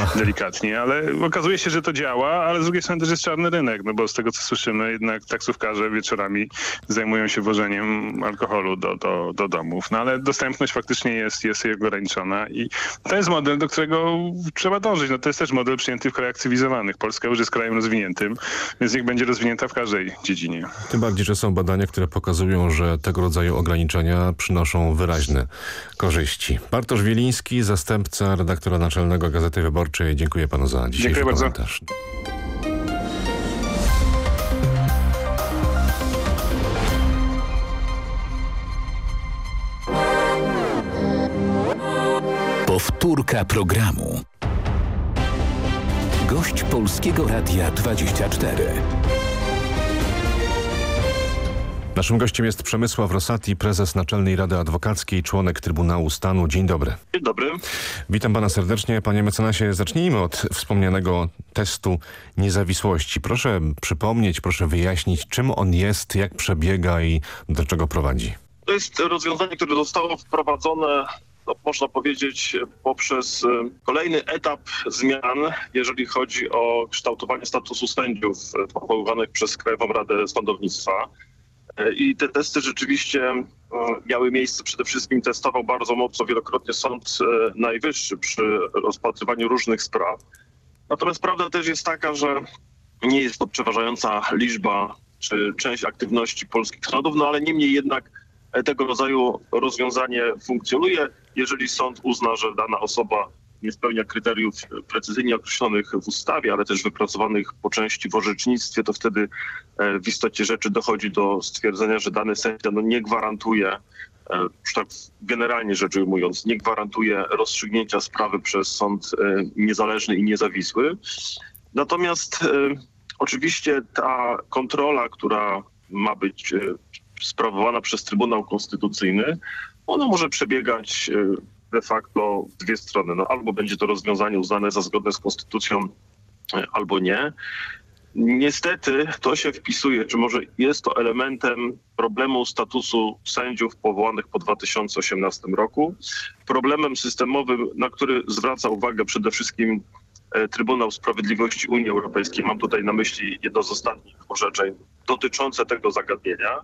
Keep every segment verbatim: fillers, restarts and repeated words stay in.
delikatnie, ale okazuje się, że to działa, ale z drugiej strony też jest czarny rynek, no bo z tego co słyszymy, jednak taksówkarze wieczorami zajmują się wożeniem alkoholu do, do, do domów, no ale dostępność faktycznie jest, jest ograniczona i to jest model, do którego trzeba dążyć. No to jest też model przyjęty w krajach cywilizowanych. Polska już jest krajem rozwiniętym, więc niech będzie rozwinięta w każdej dziedzinie. Tym bardziej, że są badania, które pokazują, że tego rodzaju ograniczenia przynoszą wyraźne korzyści. Bartosz Wieliński, zastępca redaktora naczelnego Gazety Wyborczej. Dziękuję panu za dzisiejszy Dziękuję komentarz. Powtórka programu. Gość Polskiego Radia dwadzieścia cztery. Naszym gościem jest Przemysław Rosati, prezes Naczelnej Rady Adwokackiej, członek Trybunału Stanu. Dzień dobry. Dzień dobry. Witam pana serdecznie. Panie mecenasie, zacznijmy od wspomnianego testu niezawisłości. Proszę przypomnieć, proszę wyjaśnić, czym on jest, jak przebiega i do czego prowadzi. To jest rozwiązanie, które zostało wprowadzone, no, można powiedzieć, poprzez kolejny etap zmian, jeżeli chodzi o kształtowanie statusu sędziów powoływanych przez Krajową Radę Sądownictwa. I te testy rzeczywiście miały miejsce. Przede wszystkim testował bardzo mocno wielokrotnie Sąd Najwyższy przy rozpatrywaniu różnych spraw. Natomiast prawda też jest taka, że nie jest to przeważająca liczba czy część aktywności polskich sądów, no ale niemniej jednak tego rodzaju rozwiązanie funkcjonuje. Jeżeli sąd uzna, że dana osoba nie spełnia kryteriów precyzyjnie określonych w ustawie, ale też wypracowanych po części w orzecznictwie, to wtedy w istocie rzeczy dochodzi do stwierdzenia, że dany sędzia no, nie gwarantuje, już tak generalnie rzecz ujmując, nie gwarantuje rozstrzygnięcia sprawy przez sąd niezależny i niezawisły. Natomiast oczywiście ta kontrola, która ma być sprawowana przez Trybunał Konstytucyjny, ona może przebiegać de facto w dwie strony. No, albo będzie to rozwiązanie uznane za zgodne z konstytucją, albo nie. Niestety to się wpisuje, czy może jest to elementem problemu statusu sędziów powołanych po dwa tysiące osiemnastym roku. Problemem systemowym, na który zwraca uwagę przede wszystkim Trybunał Sprawiedliwości Unii Europejskiej. Mam tutaj na myśli jedno z ostatnich orzeczeń dotyczące tego zagadnienia.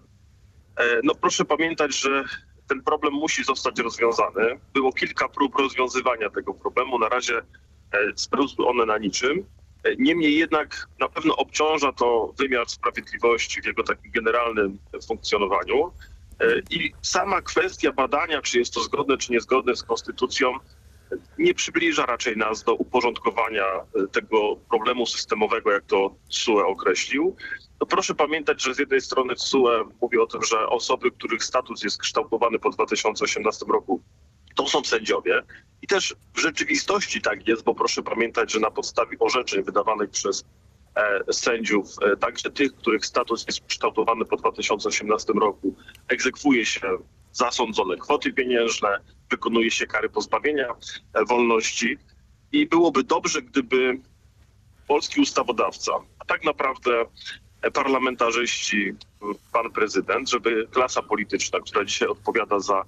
No proszę pamiętać, że ten problem musi zostać rozwiązany. Było kilka prób rozwiązywania tego problemu. Na razie spełzły one na niczym. Niemniej jednak na pewno obciąża to wymiar sprawiedliwości w jego takim generalnym funkcjonowaniu. I sama kwestia badania, czy jest to zgodne, czy niezgodne z konstytucją, nie przybliża raczej nas do uporządkowania tego problemu systemowego, jak to T S U E określił. No proszę pamiętać, że z jednej strony T S U E mówi o tym, że osoby, których status jest kształtowany po dwa tysiące osiemnastym roku, to są sędziowie. I też w rzeczywistości tak jest, bo proszę pamiętać, że na podstawie orzeczeń wydawanych przez e, sędziów, e, także tych, których status jest kształtowany po dwa tysiące osiemnastym roku, egzekwuje się zasądzone kwoty pieniężne, wykonuje się kary pozbawienia e, wolności. I byłoby dobrze, gdyby polski ustawodawca, a tak naprawdę parlamentarzyści, pan prezydent, żeby klasa polityczna, która dzisiaj odpowiada za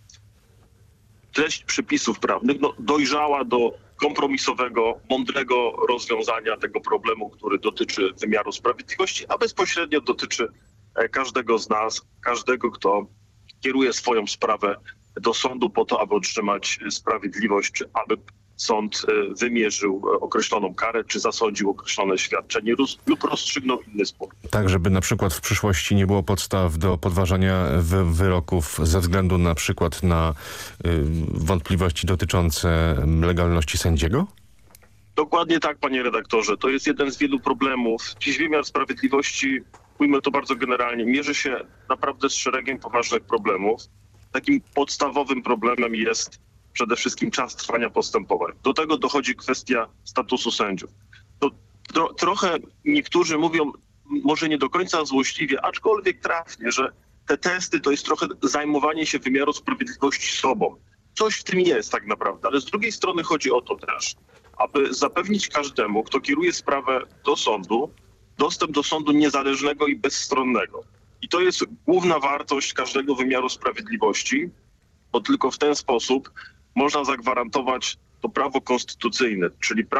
treść przepisów prawnych, no, dojrzała do kompromisowego, mądrego rozwiązania tego problemu, który dotyczy wymiaru sprawiedliwości, a bezpośrednio dotyczy każdego z nas, każdego, kto kieruje swoją sprawę do sądu po to, aby otrzymać sprawiedliwość, czy aby sąd wymierzył określoną karę, czy zasądził określone świadczenie lub rozstrzygnął inny spór. Tak, żeby na przykład w przyszłości nie było podstaw do podważania wy wyroków ze względu na przykład na y, wątpliwości dotyczące legalności sędziego? Dokładnie tak, panie redaktorze. To jest jeden z wielu problemów. Dziś wymiar sprawiedliwości, ujmę to bardzo generalnie, mierzy się naprawdę z szeregiem poważnych problemów. Takim podstawowym problemem jest przede wszystkim czas trwania postępowań. Do tego dochodzi kwestia statusu sędziów. To tro, trochę niektórzy mówią, może nie do końca złośliwie, aczkolwiek trafnie, że te testy to jest trochę zajmowanie się wymiaru sprawiedliwości sobą. Coś w tym jest tak naprawdę, ale z drugiej strony chodzi o to też, aby zapewnić każdemu, kto kieruje sprawę do sądu, dostęp do sądu niezależnego i bezstronnego. I to jest główna wartość każdego wymiaru sprawiedliwości, bo tylko w ten sposób można zagwarantować to prawo konstytucyjne, czyli prawo